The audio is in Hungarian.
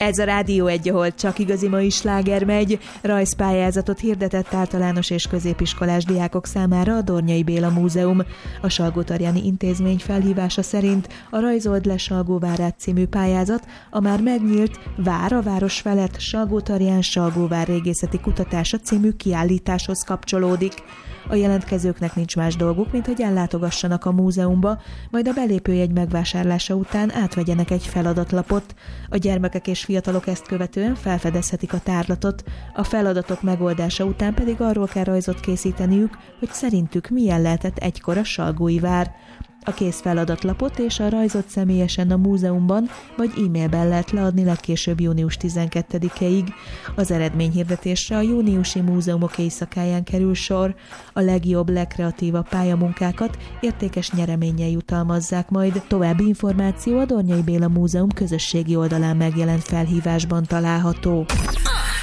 Ez a Rádió 1, ahol csak igazi mai sláger megy. Rajzpályázatot hirdetett általános és középiskolás diákok számára a Dornyai Béla Múzeum. A Salgótarjáni Intézmény felhívása szerint a Rajzold le Salgóvárát című pályázat a már megnyílt Vár a város felett Salgótarján Salgóvár régészeti kutatása című kiállításhoz kapcsolódik. A jelentkezőknek nincs más dolguk, mint hogy ellátogassanak a múzeumba, majd a belépőjegy megvásárlása után átvegyenek egy feladatlapot. A gyermekek és fiatalok ezt követően felfedezhetik a tárlatot, a feladatok megoldása után pedig arról kell rajzot készíteniük, hogy szerintük milyen lehetett egykor a Salgói vár. A kész feladatlapot és a rajzot személyesen a múzeumban vagy e-mailben lehet leadni legkésőbb június 12-ig. Az eredményhirdetésre a júniusi múzeumok éjszakáján kerül sor. A legjobb, legkreatívabb pályamunkákat értékes nyereménnyel jutalmazzák majd. További információ a Dornyai Béla Múzeum közösségi oldalán megjelent felhívásban található.